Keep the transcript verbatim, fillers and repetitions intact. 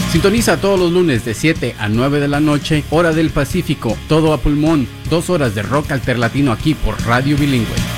Sintoniza todos los lunes de siete a nueve de la noche, hora del Pacífico, todo a pulmón, dos horas de rock alterlatino aquí por Radio Bilingüe.